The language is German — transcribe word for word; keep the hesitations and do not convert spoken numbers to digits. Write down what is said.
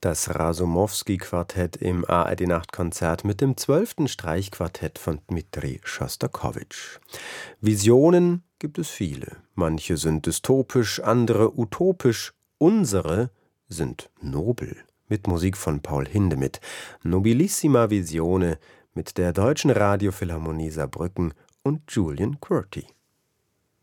Das Rasumowski-Quartett im A R D-Nachtkonzert mit dem zwölften Streichquartett von Dmitri Schostakowitsch. Visionen gibt es viele. Manche sind dystopisch, andere utopisch. Unsere sind nobel. Mit Musik von Paul Hindemith. Nobilissima Visione mit der Deutschen Radiophilharmonie Saarbrücken und Julian Quirty.